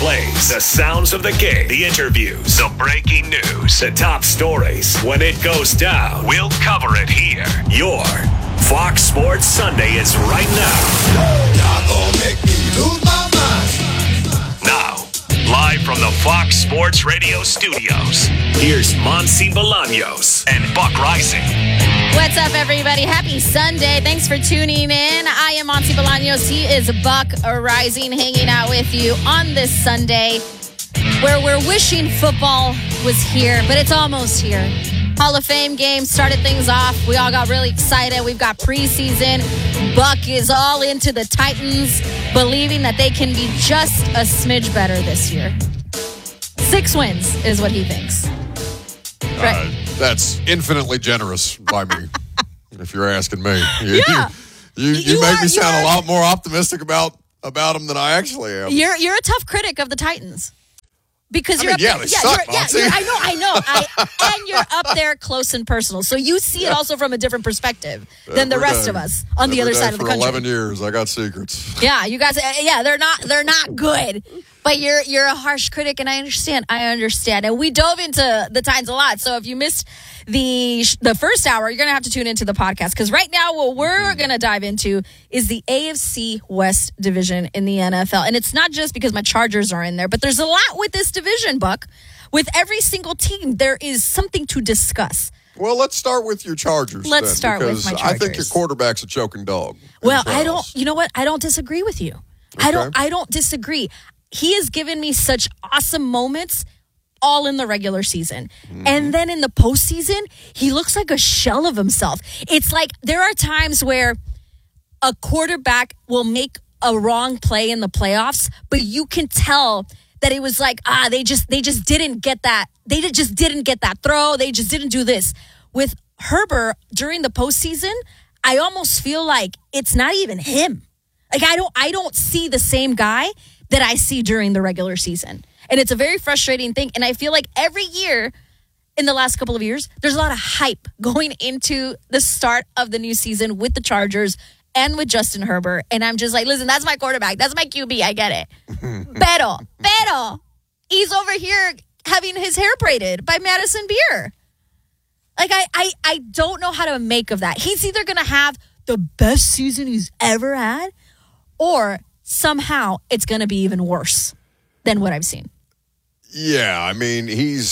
plays, the sounds of the game, the interviews, the breaking news, the top stories. When it goes down, we'll cover it here. Your Fox Sports Sunday is right now. Y'all gonna make me lose my mind. Now, live from the Fox Sports Radio studios, here's Monty Bolaños and Buck Rising. What's up, everybody? Happy Sunday. Thanks for tuning in. I am Monty Bolaños. He is Buck Rising, hanging out with you on this Sunday where we're wishing football was here, but it's almost here. Hall of Fame game started things off. We all got really excited. We've got preseason. Buck is all into the Titans, believing that they can be just a smidge better this year. 6 wins is what he thinks. Right. That's infinitely generous by me, if you're asking me. Yeah. You make me sound a lot more optimistic about them than I actually am. You're a tough critic of the Titans. Because I you're mean, up they there. suck, I know. And you're up there close and personal. So you see it also from a different perspective than the rest of us on the other side of the country. For 11 years, I got secrets. Yeah, you guys, they're not good. But you're a harsh critic, and I understand. And we dove into the Titans a lot. So if you missed the first hour, you're going to have to tune into the podcast. Because right now, what we're going to dive into is the AFC West division in the NFL. And it's not just because my Chargers are in there, but there's a lot with this division, Buck. With every single team, there is something to discuss. Well, let's start with your Chargers. Let's start with my Chargers. I think your quarterback's a choking dog. Well, you know what? I don't disagree with you. Okay. I don't disagree. He has given me such awesome moments all in the regular season. Mm-hmm. And then in the postseason, he looks like a shell of himself. It's like there are times where a quarterback will make a wrong play in the playoffs, but you can tell that it was like, they just didn't get that. They just didn't get that throw. They just didn't do this. With Herbert during the postseason, I almost feel like it's not even him. Like I don't see the same guy that I see during the regular season. And it's a very frustrating thing. And I feel like every year in the last couple of years, there's a lot of hype going into the start of the new season with the Chargers and with Justin Herbert. And I'm just like, listen, that's my quarterback. That's my QB. I get it. Pero, he's over here having his hair braided by Madison Beer. Like, I don't know how to make of that. He's either going to have the best season he's ever had, or somehow it's going to be even worse than what I've seen. Yeah, I mean, he's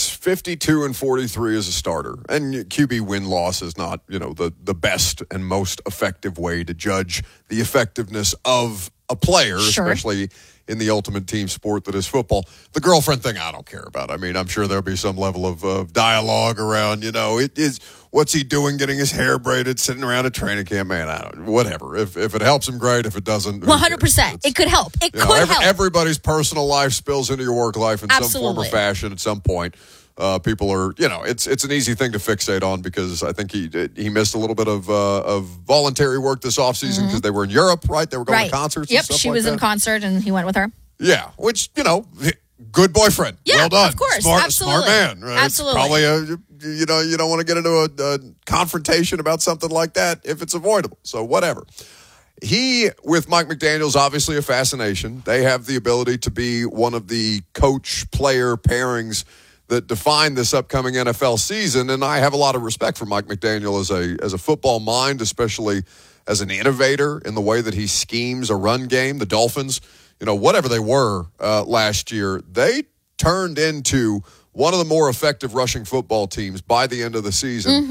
52-43 as a starter. And QB win-loss is not, the best and most effective way to judge the effectiveness of a player, Sure. Especially in the ultimate team sport that is football. The girlfriend thing, I don't care about. I mean, I'm sure there'll be some level of dialogue around, it is, what's he doing getting his hair braided, sitting around a training camp? Man, whatever. If it helps him, great. If it doesn't, 100%. It could help. It could help. Everybody's personal life spills into your work life in Absolutely. some form or fashion at some point. People are, it's an easy thing to fixate on because I think he missed a little bit of voluntary work this offseason because they were in Europe, right? They were going to concerts and stuff she like was that. in concert and he went with her. Yeah, which, good boyfriend. Yeah, well done. of course. Smart Absolutely. man. Right? Absolutely. It's probably, you don't want to get into a confrontation about something like that if it's avoidable. So whatever. He, with Mike McDaniel's, obviously a fascination. They have the ability to be one of the coach-player pairings that define this upcoming NFL season, and I have a lot of respect for Mike McDaniel as a football mind, especially as an innovator in the way that he schemes a run game. The Dolphins, whatever they were last year, they turned into one of the more effective rushing football teams by the end of the season.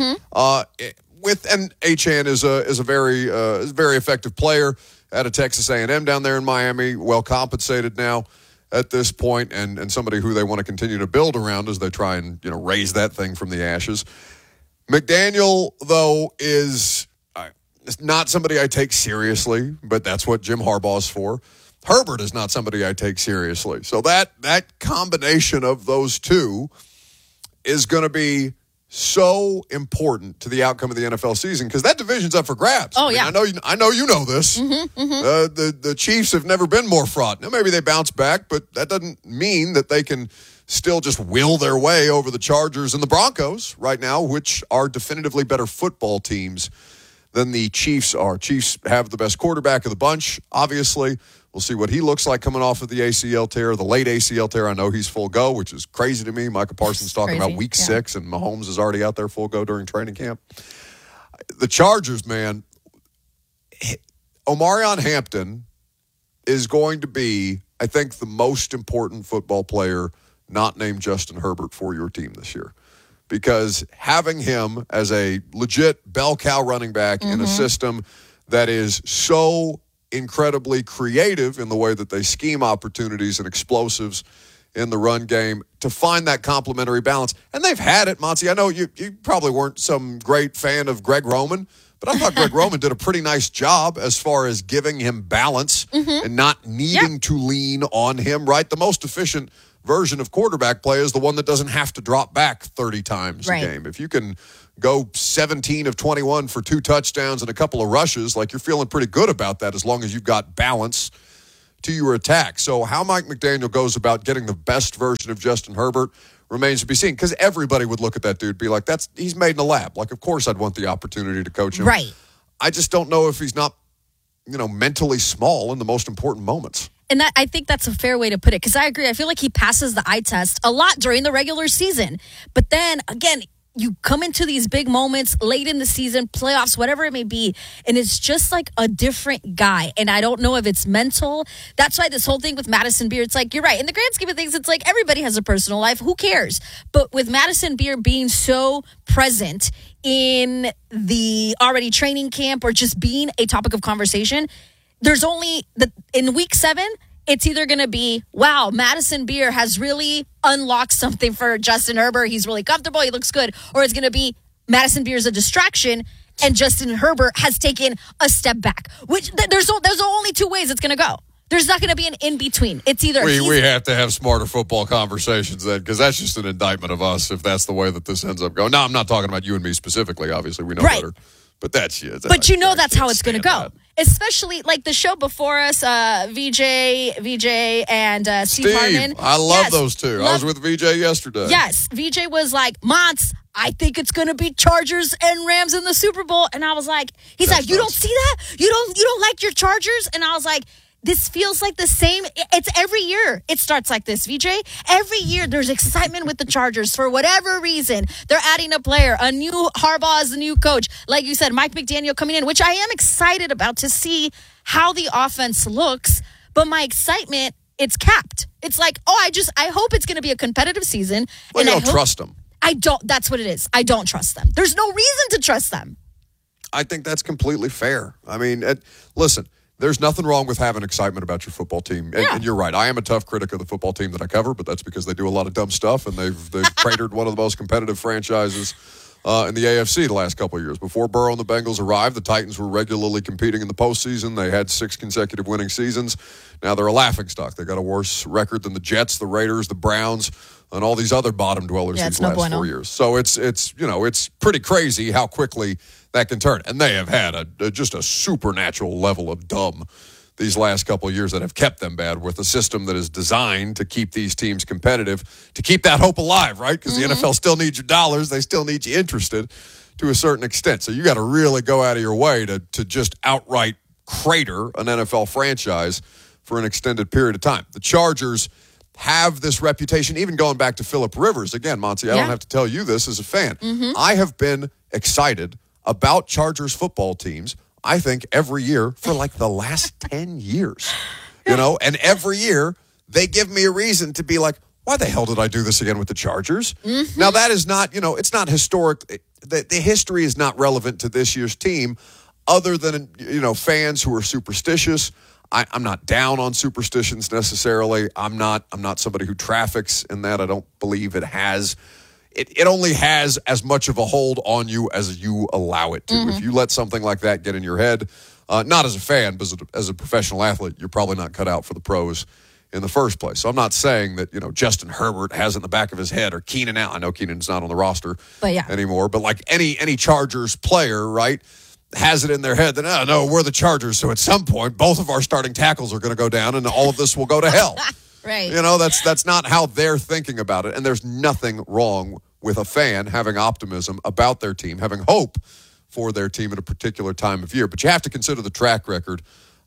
And Achane is a very effective player out of Texas A&M down there in Miami, well compensated now at this point, and somebody who they want to continue to build around as they try and raise that thing from the ashes. McDaniel, though, is not somebody I take seriously, but that's what Jim Harbaugh's for. Herbert is not somebody I take seriously. So that combination of those two is going to be so important to the outcome of the NFL season because that division's up for grabs. Oh, yeah. I know you know this. The Chiefs have never been more fraught. Now, maybe they bounce back, but that doesn't mean that they can still just will their way over the Chargers and the Broncos right now, which are definitively better football teams than the Chiefs are. Chiefs have the best quarterback of the bunch, obviously, We'll see what he looks like coming off of the ACL tear, the late ACL tear. I know he's full go, which is crazy to me. Micah Parsons talking about week 6, and Mahomes is already out there full go during training camp. The Chargers, man, Omarion Hampton is going to be, I think, the most important football player not named Justin Herbert for your team this year. Because having him as a legit bell cow running back in a system that is so incredibly creative in the way that they scheme opportunities and explosives in the run game to find that complementary balance. And they've had it, Monty. I know you probably weren't some great fan of Greg Roman, but I thought Greg Roman did a pretty nice job as far as giving him balance and not needing to lean on him, right? The most efficient version of quarterback play is the one that doesn't have to drop back 30 times a game. If you can go 17 of 21 for 2 touchdowns and a couple of rushes, like, you're feeling pretty good about that as long as you've got balance to your attack. So how Mike McDaniel goes about getting the best version of Justin Herbert remains to be seen, because everybody would look at that dude and be like, he's made in a lab. Like, of course I'd want the opportunity to coach him. Right. I just don't know if he's not, mentally small in the most important moments. And I think that's a fair way to put it, because I agree. I feel like he passes the eye test a lot during the regular season. But then, again, you come into these big moments late in the season, playoffs, whatever it may be, and it's just like a different guy. And I don't know if it's mental. That's why this whole thing with Madison Beer, it's like, you're right. In the grand scheme of things, it's like everybody has a personal life. Who cares? But with Madison Beer being so present in the already training camp or just being a topic of conversation, there's only, in week 7, it's either going to be, wow, Madison Beer has really unlocked something for Justin Herbert. He's really comfortable. He looks good. Or it's going to be Madison Beer is a distraction and Justin Herbert has taken a step back. Which there's only 2 ways it's going to go. There's not going to be an in-between. It's either we have to have smarter football conversations then, because that's just an indictment of us if that's the way that this ends up going. No, I'm not talking about you and me specifically. Obviously, we know better. But that's it. But that's how it's going to go. Especially like the show before us, VJ, and Steve Hartman. I love those two. I was with VJ yesterday. Yes. VJ was like, Montz, I think it's going to be Chargers and Rams in the Super Bowl. And I was like, you don't see that? You don't like your Chargers? And I was like, this feels like the same. It's every year. It starts like this, VJ. Every year there's excitement with the Chargers for whatever reason. They're adding a player. A new Harbaugh is the new coach. Like you said, Mike McDaniel coming in, which I am excited about to see how the offense looks. But my excitement, it's capped. It's like, I hope it's going to be a competitive season. Well, you don't trust them. I don't. That's what it is. I don't trust them. There's no reason to trust them. I think that's completely fair. I mean, listen. There's nothing wrong with having excitement about your football team. And you're right. I am a tough critic of the football team that I cover, but that's because they do a lot of dumb stuff, and they've cratered one of the most competitive franchises in the AFC the last couple of years. Before Burrow and the Bengals arrived, the Titans were regularly competing in the postseason. They had 6 consecutive winning seasons. Now they're a laughingstock. They got a worse record than the Jets, the Raiders, the Browns, and all these other bottom dwellers these last 4 years. So it's pretty crazy how quickly that can turn. And they have had just a supernatural level of dumb these last couple of years that have kept them bad, with a system that is designed to keep these teams competitive, to keep that hope alive, right? Because the NFL still needs your dollars. They still need you interested to a certain extent. So you got to really go out of your way to just outright crater an NFL franchise for an extended period of time. The Chargers have this reputation, even going back to Phillip Rivers. Again, Monty, I don't have to tell you this as a fan. I have been excited about Chargers football teams, I think, every year for like the last 10 years. And every year they give me a reason to be like, why the hell did I do this again with the Chargers? Now, that is not, it's not historic. The history is not relevant to this year's team, other than, fans who are superstitious. I'm not down on superstitions necessarily. I'm not somebody who traffics in that. I don't believe it has. It only has as much of a hold on you as you allow it to. If you let something like that get in your head, not as a fan, but as a professional athlete, you're probably not cut out for the pros in the first place. So I'm not saying that, Justin Herbert has in the back of his head, or Keenan Allen. I know Keenan's not on the roster anymore, but like any Chargers player, right, has it in their head that, no, we're the Chargers, so at some point, both of our starting tackles are going to go down and all of this will go to hell. Right. That's not how they're thinking about it. And there's nothing wrong with a fan having optimism about their team, having hope for their team at a particular time of year. But you have to consider the track record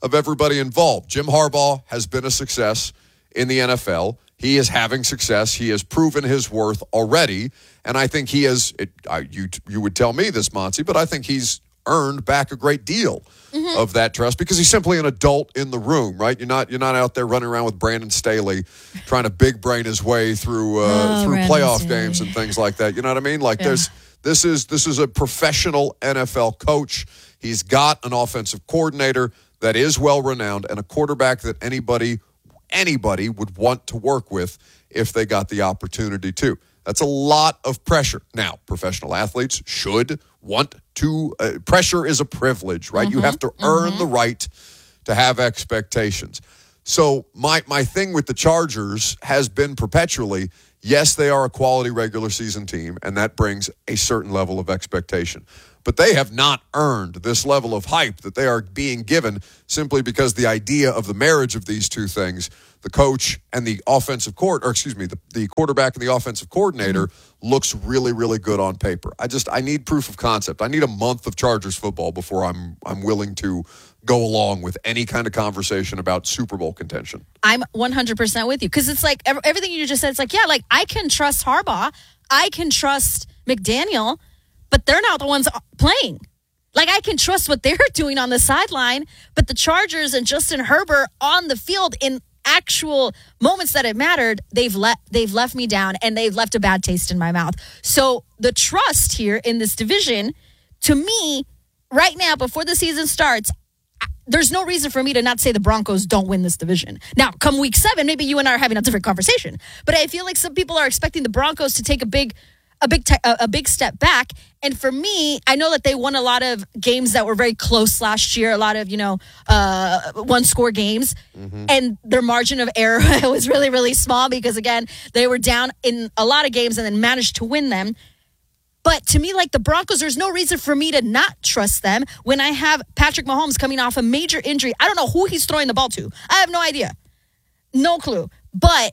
of everybody involved. Jim Harbaugh has been a success in the NFL. He is having success. He has proven his worth already. And I think he has, you would tell me this, Monty, but I think he's earned back a great deal of that trust because he's simply an adult in the room, right? You're not out there running around with Brandon Staley trying to big brain his way through playoff games and things like that. You know what I mean? Like this is a professional NFL coach. He's got an offensive coordinator that is well renowned and a quarterback that anybody would want to work with if they got the opportunity to. That's a lot of pressure. Now, professional athletes should want to. Pressure is a privilege, right? You have to earn the right to have expectations. So my thing with the Chargers has been perpetually, yes, they are a quality regular season team, and that brings a certain level of expectation. But they have not earned this level of hype that they are being given simply because the idea of the marriage of these two things, the coach and the offensive the quarterback and the offensive coordinator looks really, really good on paper. I need proof of concept. I need a month of Chargers football before I'm willing to go along with any kind of conversation about Super Bowl contention. I'm 100% with you because it's like everything you just said. It's like, yeah, like I can trust Harbaugh. I can trust McDaniel. But they're not the ones playing. Like, I can trust what they're doing on the sideline, but the Chargers and Justin Herbert on the field in actual moments that it mattered, they've left me down, and they've left a bad taste in my mouth. So the trust here in this division, to me, right now, before the season starts, there's no reason for me to not say the Broncos don't win this division. Now, come week 7, maybe you and I are having a different conversation. But I feel like some people are expecting the Broncos to take a big step back. And for me, I know that they won a lot of games that were very close last year, a lot of, one-score games. And their margin of error was really, really small because, again, they were down in a lot of games and then managed to win them. But to me, like the Broncos, there's no reason for me to not trust them when I have Patrick Mahomes coming off a major injury. I don't know who he's throwing the ball to. I have no idea. No clue. But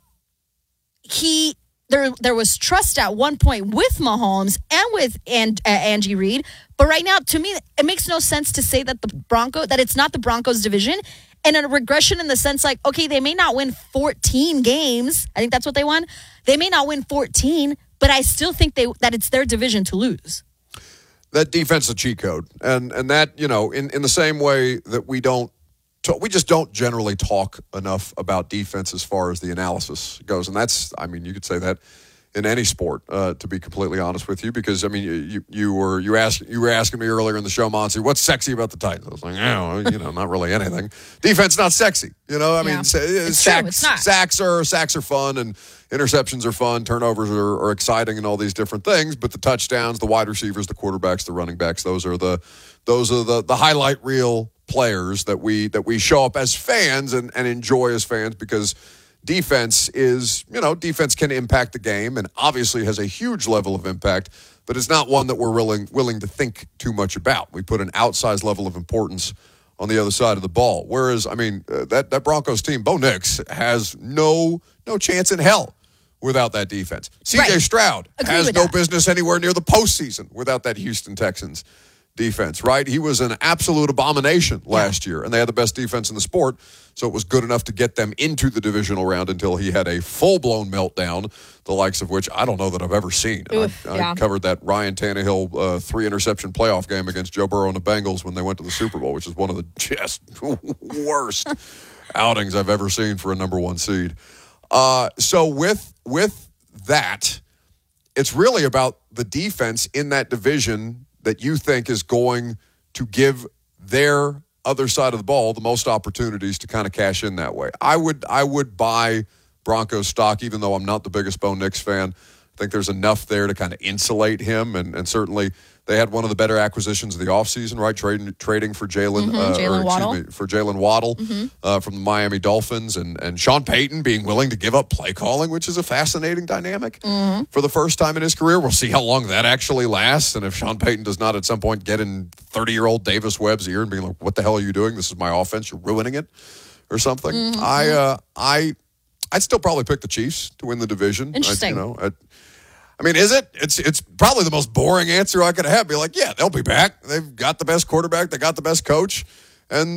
There was trust at one point with Mahomes and with Andy Reid, but right now, to me, it makes no sense to say that it's not the Broncos division, and a regression in the sense like, okay, they may not win 14 games. I think that's what they won. They may not win 14, but I still think that it's their division to lose. That defense is a cheat code, and that in the same way that we just don't generally talk enough about defense as far as the analysis goes. And that's, you could say that in any sport, to be completely honest with you, because, you were asking me earlier in the show, Monty, what's sexy about the Titans? I was like, not really anything. Defense, not sexy. Sacks are fun and interceptions are fun. Turnovers are exciting and all these different things. But the touchdowns, the wide receivers, the quarterbacks, the running backs, those are the highlight reel players that we show up as fans and enjoy as fans, because defense can impact the game and obviously has a huge level of impact, but it's not one that we're willing to think too much about. We put an outsized level of importance on the other side of the ball. Whereas, that Broncos team, Bo Nix, has no chance in hell without that defense. C.J. Stroud has no business anywhere near the postseason without that Houston Texans defense, right? He was an absolute abomination last year, and they had the best defense in the sport, so it was good enough to get them into the divisional round until he had a full-blown meltdown, the likes of which I don't know that I've ever seen. I covered that Ryan Tannehill 3-interception playoff game against Joe Burrow and the Bengals when they went to the Super Bowl, which is one of the just worst outings I've ever seen for a number 1 seed. So with that, it's really about the defense in that division that you think is going to give their other side of the ball the most opportunities to kind of cash in that way. I would buy Broncos stock, even though I'm not the biggest Bo Nix fan. I think there's enough there to kind of insulate him, and certainly they had one of the better acquisitions of the offseason, right? Trading for Jalen Waddle from the Miami Dolphins, and Sean Payton being willing to give up play calling, which is a fascinating dynamic for the first time in his career. We'll see how long that actually lasts, and if Sean Payton does not at some point get in 30-year-old Davis Webb's ear and being like, "What the hell are you doing? This is my offense. You're ruining it," or something. I'd still probably pick the Chiefs to win the division. Interesting. Is it? It's probably the most boring answer I could have. Be like, yeah, they'll be back. They've got the best quarterback. They got the best coach. And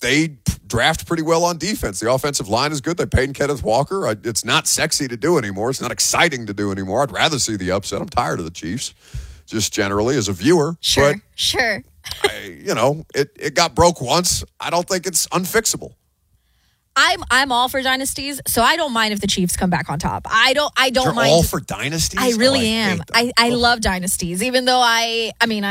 they draft pretty well on defense. The offensive line is good. They paid Kenneth Walker. It's not sexy to do anymore. It's not exciting to do anymore. I'd rather see the upset. I'm tired of the Chiefs, just generally as a viewer. Sure. It got broke once. I don't think it's unfixable. I'm all for dynasties, so I don't mind if the Chiefs come back on top. I don't You're mind. all for dynasties? I really am. hate them. I love dynasties, even though I'm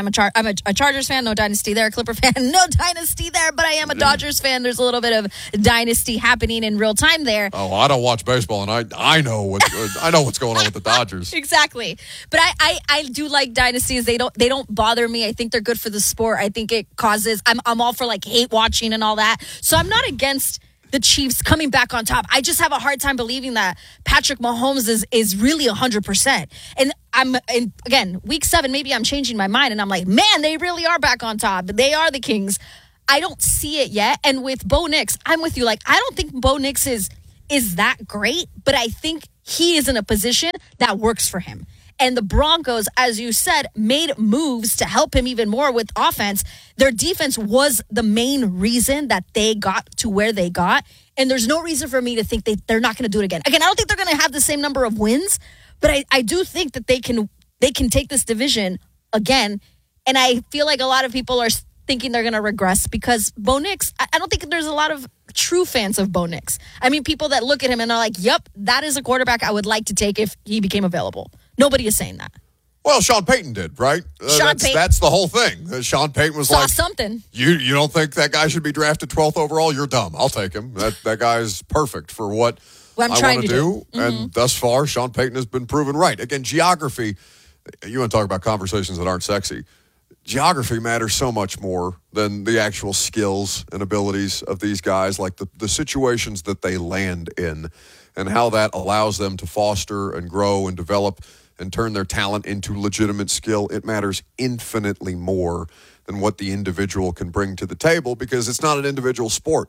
a Chargers fan, no dynasty there. Clipper fan, no dynasty there. But I am a Dodgers fan. There's a little bit of dynasty happening in real time there. Oh, I don't watch baseball, and I know what's going on with the Dodgers. Exactly. But I do like dynasties. They don't bother me. I think they're good for the sport. I think it causes. I'm all for like hate watching and all that. So I'm not against the Chiefs coming back on top. I just have a hard time believing that Patrick Mahomes is really 100%. And again, week 7, maybe I'm changing my mind and I'm like, man, they really are back on top. They are the Kings. I don't see it yet. And with Bo Nix, I'm with you. Like, I don't think Bo Nix is that great, but I think he is in a position that works for him. And the Broncos, as you said, made moves to help him even more with offense. Their defense was the main reason that they got to where they got. And there's no reason for me to think they're not going to do it again. Again, I don't think they're going to have the same number of wins, but I do think that they can take this division again. And I feel like a lot of people are thinking they're going to regress because Bo Nix, I don't think there's a lot of true fans of Bo Nix. I mean, people that look at him and are like, yep, that is a quarterback I would like to take if he became available. Nobody is saying that. Well, Sean Payton did, right? That's the whole thing. Sean Payton was like, something. You don't think that guy should be drafted 12th overall? You're dumb. I'll take him. That guy's perfect for what I'm I trying want to do. Mm-hmm. And thus far, Sean Payton has been proven right. Again, geography, you want to talk about conversations that aren't sexy. Geography matters so much more than the actual skills and abilities of these guys, like the situations that they land in and how that allows them to foster and grow and develop and turn their talent into legitimate skill. It matters infinitely more than what the individual can bring to the table because it's not an individual sport.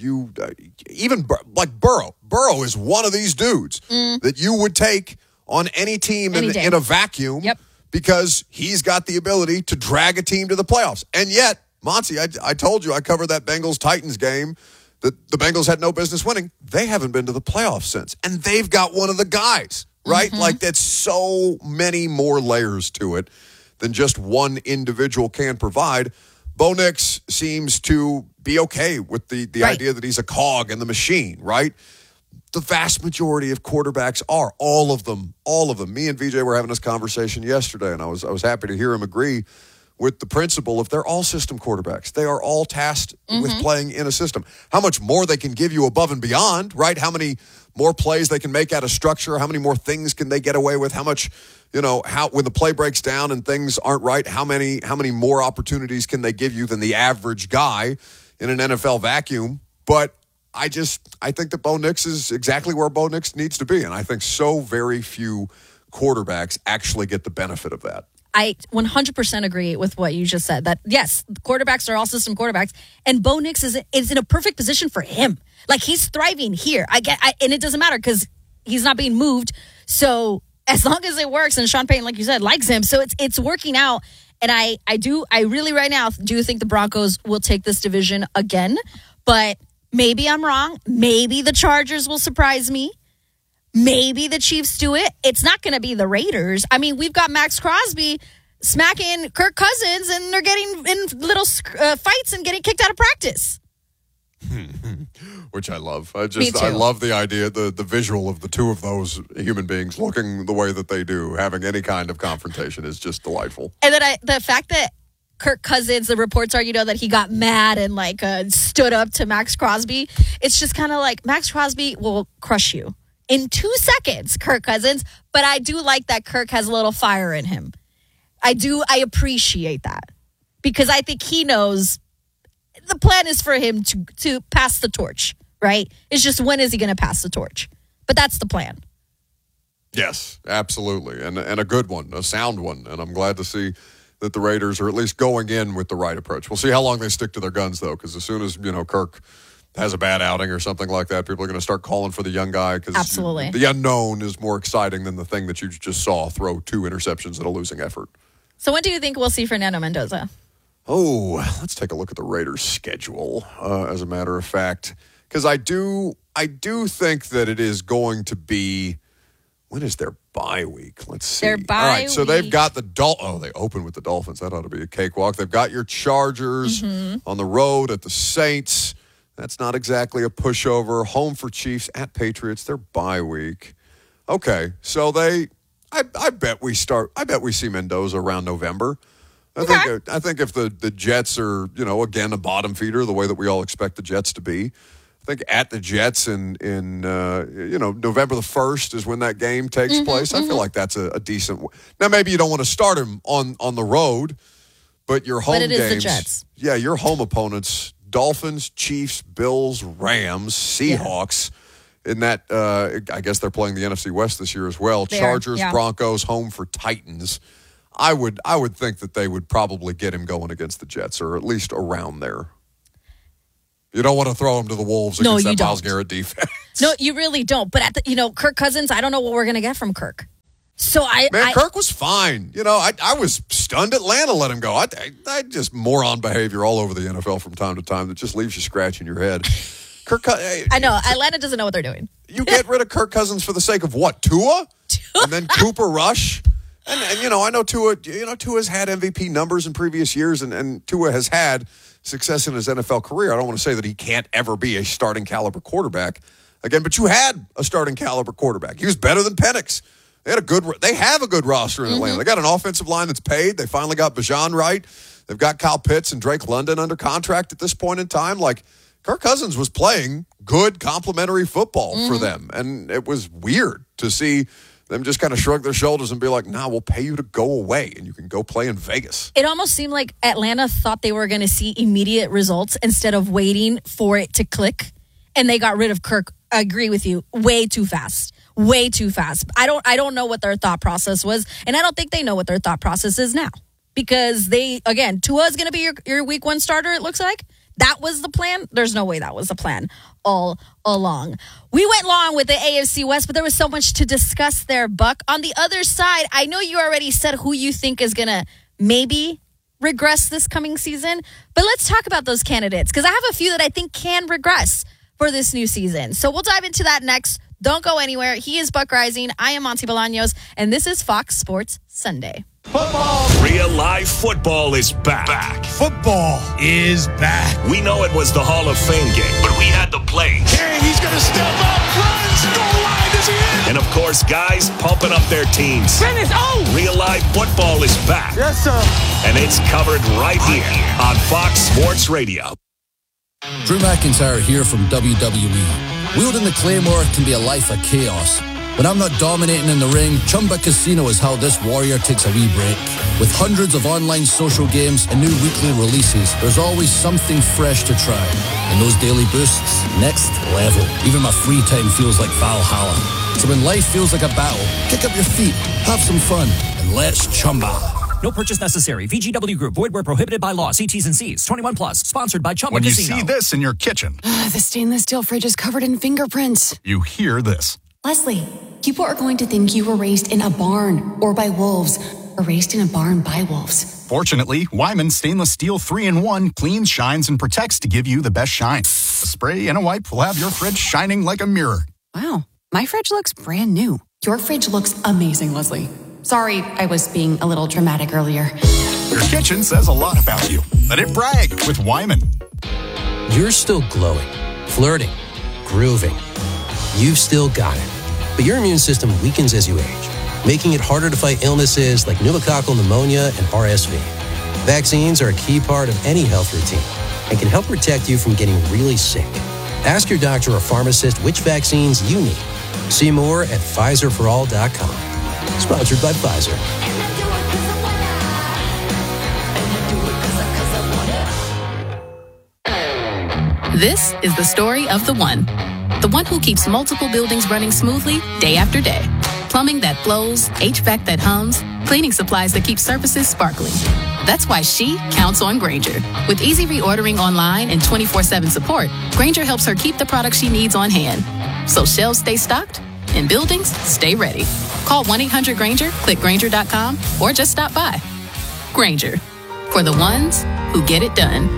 Even like Burrow. Burrow is one of these dudes that you would take on any team in a vacuum. Yep. Because he's got the ability to drag a team to the playoffs. And yet, Monty, I told you, I covered that Bengals-Titans game that the Bengals had no business winning. They haven't been to the playoffs since. And they've got one of the guys, right? Mm-hmm. Like, that's so many more layers to it than just one individual can provide. Bo Nix seems to be okay with the idea that he's a cog in the machine, right? The vast majority of quarterbacks are. All of them. Me and VJ were having this conversation yesterday, and I was happy to hear him agree with the principle of they're all system quarterbacks. They are all tasked with playing in a system. How much more they can give you above and beyond, right? How many more plays they can make out of structure? How many more things can they get away with? How much, how when the play breaks down and things aren't right, how many more opportunities can they give you than the average guy in an NFL vacuum? But I think that Bo Nix is exactly where Bo Nix needs to be. And I think so very few quarterbacks actually get the benefit of that. I 100% agree with what you just said. That, yes, quarterbacks are all system quarterbacks. And Bo Nix is in a perfect position for him. Like, he's thriving here. And it doesn't matter because he's not being moved. So as long as it works, and Sean Payton, like you said, likes him. So it's working out. And I really right now do think the Broncos will take this division again. But maybe I'm wrong. Maybe the Chargers will surprise me. Maybe the Chiefs do it. It's not going to be the Raiders. I mean, we've got Max Crosby smacking Kirk Cousins, and they're getting in little fights and getting kicked out of practice. Which I love. I love the idea, the visual of the two of those human beings looking the way that they do, having any kind of confrontation is just delightful. And then the fact that Kirk Cousins, the reports are, that he got mad and stood up to Max Crosby. It's just kind of like Max Crosby will crush you in 2 seconds, Kirk Cousins. But I do like that Kirk has a little fire in him. I appreciate that because I think he knows the plan is for him to pass the torch, right? It's just when is he going to pass the torch? But that's the plan. Yes, absolutely. And a good one, a sound one. And I'm glad to see that the Raiders are at least going in with the right approach. We'll see how long they stick to their guns, though, because as soon as, Kirk has a bad outing or something like that, people are going to start calling for the young guy because the unknown is more exciting than the thing that you just saw throw 2 interceptions at a losing effort. So when do you think we'll see Fernando Mendoza? Oh, let's take a look at the Raiders' schedule, as a matter of fact. Because I do think that it is going to be, when is their bye week? Let's see. Their bye All right, so they've week. got they open with the Dolphins. That ought to be a cakewalk. They've got your Chargers on the road at the Saints. That's not exactly a pushover. Home for Chiefs, at Patriots. Their bye week. Okay, so I bet we see Mendoza around November. I think if the Jets are, again, a bottom feeder, the way that we all expect the Jets to be, I think at the Jets in November the 1st is when that game takes place. I feel like that's a decent. Now, maybe you don't want to start him on the road, but your home But it is games, the Jets. Yeah, your home opponents: Dolphins, Chiefs, Bills, Rams, Seahawks. In that, I guess they're playing the NFC West this year as well. Chargers, Broncos, home for Titans. I would think that they would probably get him going against the Jets, or at least around there. You don't want to throw him to the Wolves against that Myles Garrett defense. No, you really don't. But Kirk Cousins, I don't know what we're going to get from Kirk. So Kirk was fine. I was stunned Atlanta let him go. I just moron behavior all over the NFL from time to time that just leaves you scratching your head. I know. Atlanta doesn't know what they're doing. You get rid of Kirk Cousins for the sake of what? Tua? And then Cooper Rush? And I know Tua's had MVP numbers in previous years, and Tua has had success in his NFL career. I don't want to say that he can't ever be a starting caliber quarterback again, but you had a starting caliber quarterback. He was better than Penix. They have a good roster in Atlanta. They got an offensive line that's paid. They finally got Bijan right. They've got Kyle Pitts and Drake London under contract at this point in time. Like, Kirk Cousins was playing good complementary football for them, and it was weird to see them just kind of shrug their shoulders and be like, nah, we'll pay you to go away, and you can go play in Vegas. It almost seemed like Atlanta thought they were going to see immediate results instead of waiting for it to click, and they got rid of Kirk. I agree with you. Way too fast. Way too fast. I don't know what their thought process was, and I don't think they know what their thought process is now. Because Tua is going to be your week one starter, it looks like. That was the plan? There's no way that was the plan all along. We went long with the AFC West, but there was so much to discuss there, Buck. On the other side, I know you already said who you think is going to maybe regress this coming season, but let's talk about those candidates, because I have a few that I think can regress for this new season. So we'll dive into that next. Don't go anywhere. He is Buck Rising. I am Monty Bolaños, and this is Fox Sports Sunday. Football. Real live football is back. Football is back. We know it was the Hall of Fame game, but we had the plays. And he's going to step up, runs, goal line, is he in? And of course, guys pumping up their teams. Finish, Real live football is back. Yes, sir. And it's covered right here on Fox Sports Radio. Drew McIntyre here from WWE. Wielding the Claymore can be a life of chaos. When I'm not dominating in the ring, Chumba Casino is how this warrior takes a wee break. With hundreds of online social games and new weekly releases, there's always something fresh to try. And those daily boosts, next level. Even my free time feels like Valhalla. So when life feels like a battle, kick up your feet, have some fun, and let's Chumba. No purchase necessary. VGW Group. Void where prohibited by law. See T's and C's. 21 plus. Sponsored by Chumba When you Casino. see this in your kitchen, The stainless steel fridge is covered in fingerprints. you hear this. Leslie, people are going to think you were raised in a barn or by wolves or raised in a barn by wolves. Fortunately, Wyman Stainless Steel 3-in-1 cleans, shines, and protects to give you the best shine. A spray and a wipe will have your fridge shining like a mirror. Wow, my fridge looks brand new. Your fridge looks amazing, Leslie. Sorry, I was being a little dramatic earlier. Your kitchen says a lot about you. Let it brag with Wyman. You're still glowing, flirting, grooving. You've still got it. But your immune system weakens as you age, making it harder to fight illnesses like pneumococcal pneumonia and RSV. Vaccines are a key part of any health routine and can help protect you from getting really sick. Ask your doctor or pharmacist which vaccines you need. See more at PfizerForAll.com. Sponsored by Pfizer. This is the story of the one. The one who keeps multiple buildings running smoothly day after day. Plumbing that flows, HVAC that hums, cleaning supplies that keep surfaces sparkling. That's why she counts on Grainger. With easy reordering online and 24/7 support, Grainger helps her keep the products she needs on hand. So shelves stay stocked and buildings stay ready. Call 1-800-GRAINGER, click Grainger.com, or just stop by. Grainger, for the ones who get it done.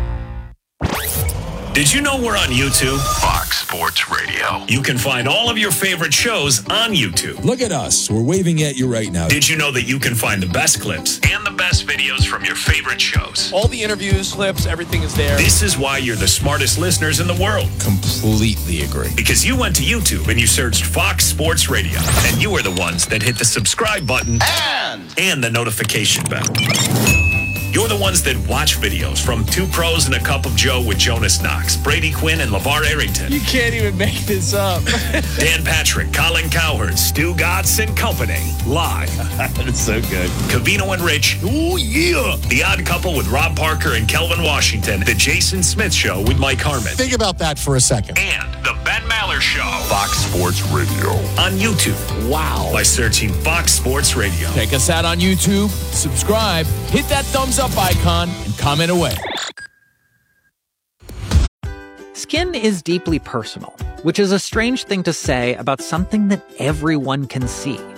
Did you know we're on YouTube? Fox Sports Radio. You can find all of your favorite shows on YouTube. Look at us. We're waving at you right now. Did you know that you can find the best clips and the best videos from your favorite shows? All the interviews, clips, everything is there. This is why you're the smartest listeners in the world. Completely agree. Because you went to YouTube and you searched Fox Sports Radio. And you are the ones that hit the subscribe button and the notification bell. You're the ones that watch videos from Two Pros and a Cup of Joe with Jonas Knox, Brady Quinn, and LeVar Arrington. You can't even make this up. Dan Patrick, Colin Cowherd, Stu Gatz and Company. Live. That's so good. Covino and Rich. Oh, yeah. The Odd Couple with Rob Parker and Kelvin Washington. The Jason Smith Show with Mike Harmon. Think about that for a second. And the Ben Maller Show. Fox Sports Radio. On YouTube. Wow. By searching Fox Sports Radio. Check us out on YouTube. Subscribe. Hit that thumbs up icon and comment away. Skin is deeply personal, which is a strange thing to say about something that everyone can see.